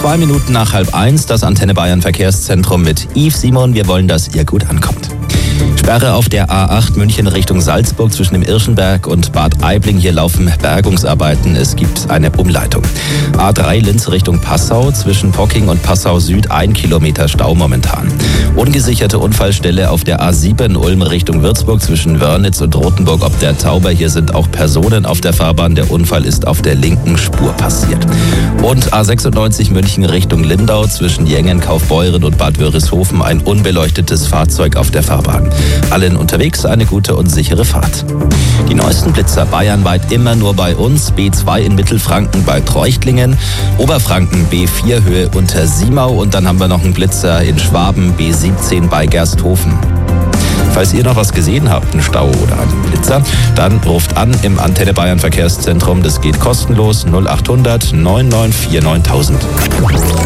2 Minuten nach 12:30, das Antenne Bayern Verkehrszentrum mit Yves Simon. Wir wollen, dass ihr gut ankommt. Sperre auf der A8 München Richtung Salzburg zwischen dem Irschenberg und Bad Aibling. Hier laufen Bergungsarbeiten. Es gibt eine Umleitung. A3 Linz Richtung Passau zwischen Pocking und Passau Süd 1 Kilometer Stau momentan. Ungesicherte Unfallstelle auf der A7 Ulm Richtung Würzburg zwischen Wörnitz und Rothenburg ob der Tauber. Hier sind auch Personen auf der Fahrbahn. Der Unfall ist auf der linken Spur passiert. Und A96 München Richtung Lindau zwischen Jengen, Kaufbeuren und Bad Wörishofen ein unbeleuchtetes Fahrzeug auf der Fahrbahn. Allen unterwegs eine gute und sichere Fahrt. Die neuesten Blitzer bayernweit immer nur bei uns. B2 in Mittelfranken bei Treuchtlingen, Oberfranken B4 Höhe unter Siemau und dann haben wir noch einen Blitzer in Schwaben B17 bei Gersthofen. Falls ihr noch was gesehen habt, einen Stau oder einen Blitzer, dann ruft an im Antenne Bayern Verkehrszentrum. Das geht kostenlos 0800 994 9000.